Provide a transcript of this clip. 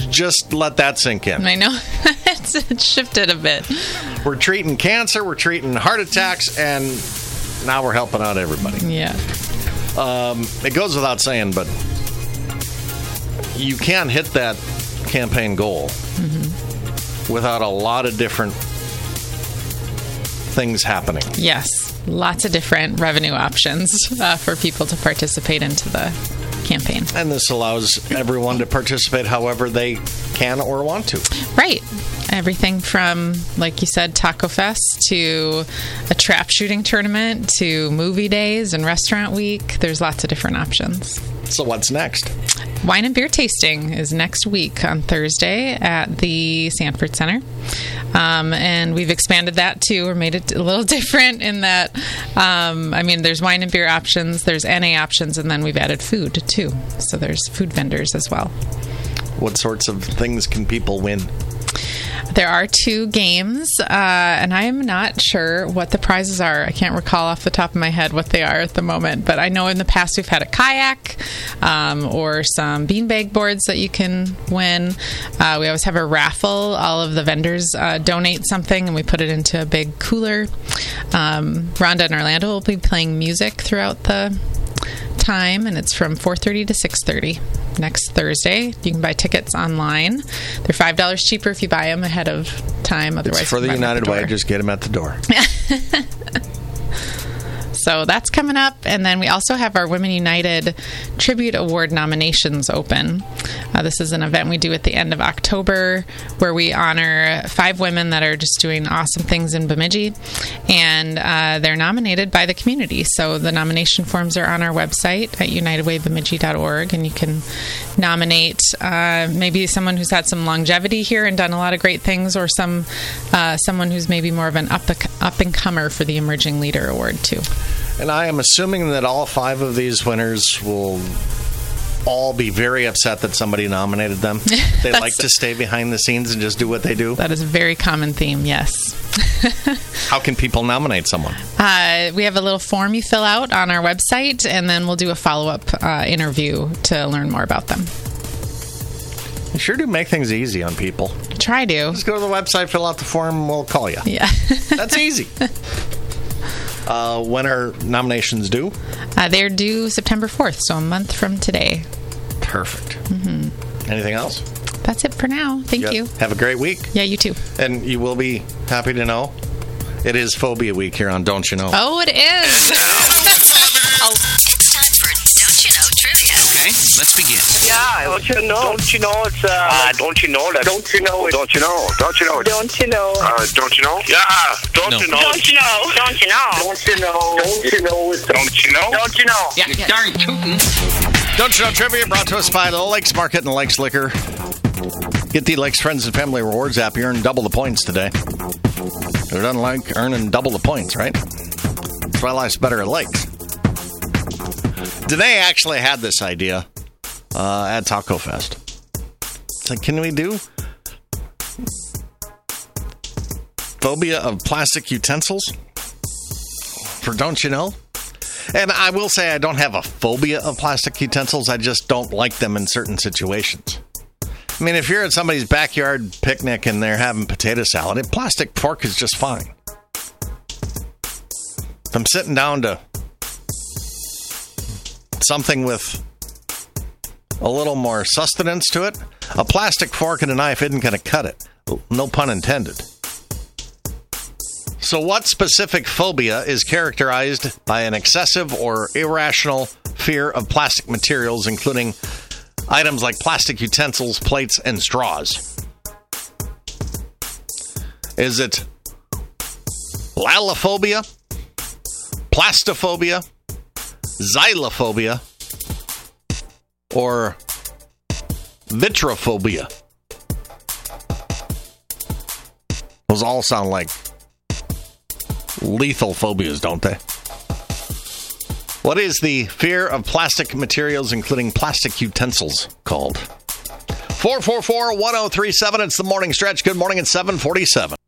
Just let that sink in. I know. It's shifted a bit. We're treating cancer, we're treating heart attacks, and now we're helping out everybody. Yeah. It goes without saying, but you can't hit that campaign goal without a lot of different things happening. Yes. Lots of different revenue options for people to participate into the campaign. And this allows everyone to participate however they can or want to. Right. Everything from, like you said, Taco Fest to a trap shooting tournament to movie days and restaurant week. There's lots of different options. So what's next? Wine and beer tasting is next week on Thursday at the Sanford Center. And we've expanded that too, or made it a little different in that, there's wine and beer options, there's NA options, and then we've added food too. So there's food vendors as well. What sorts of things can people win? There are 2 games, and I'm not sure what the prizes are. I can't recall off the top of my head what they are at the moment, but I know in the past we've had a kayak or some beanbag boards that you can win. We always have a raffle. All of the vendors donate something, and we put it into a big cooler. Rhonda and Orlando will be playing music throughout the time, and it's from 4:30 to 6:30 next Thursday. You can buy tickets online. They're $5 cheaper if you buy them ahead of time. Otherwise, it's for the United Way. Just get them at the door. So that's coming up. And then we also have our Women United Tribute Award nominations open. This is an event we do at the end of October where we honor 5 women that are just doing awesome things in Bemidji. And they're nominated by the community. So the nomination forms are on our website at unitedwaybemidji.org. And you can nominate maybe someone who's had some longevity here and done a lot of great things, or someone who's maybe more of an up-and-comer for the Emerging Leader Award, too. And I am assuming that all 5 of these winners will all be very upset that somebody nominated them. They like to stay behind the scenes and just do what they do. That is a very common theme, yes. How can people nominate someone? We have a little form you fill out on our website, and then we'll do a follow-up interview to learn more about them. You sure do make things easy on people. Try to. Just go to the website, fill out the form, we'll call you. Yeah. That's easy. When are nominations due? They're due September 4th, so a month from today. Perfect. Anything else? That's it for now. Thank you. Have a great week. Yeah, you too. And you will be happy to know it is Phobia Week here on Don't You Know. Oh, it is. It's time for Don't You Know Trivia. Okay, let's begin. Yeah, don't you know? Don't you know it's don't you know that? Don't you know? Don't you know? Don't you know? Don't you know? Don't you know? Yeah, don't you know? Don't you know? Don't you know? Don't you know? Don't you know? Don't you know? Don't you know? Yeah, darn tootin'. Don't You Know Trivia brought to us by the Lakes Market and Lakes Liquor. Get the Lakes Friends and Family Rewards app. You earn double the points today. Who doesn't like earning double the points, right? That's why life's better at Lakes. Danae actually had this idea at Taco Fest. It's like, can we do phobia of plastic utensils for Don't You Know? And I will say I don't have a phobia of plastic utensils. I just don't like them in certain situations. I mean, if you're at somebody's backyard picnic and they're having potato salad, a plastic fork is just fine. If I'm sitting down to something with a little more sustenance to it, a plastic fork and a knife isn't going to cut it. No pun intended. So what specific phobia is characterized by an excessive or irrational fear of plastic materials, including items like plastic utensils, plates, and straws? Is it lallophobia, plastophobia, xylophobia, or vitrophobia? Those all sound like lethal phobias, don't they? What is the fear of plastic materials, including plastic utensils, called? 444-1037. It's the morning stretch. Good morning at 7:47.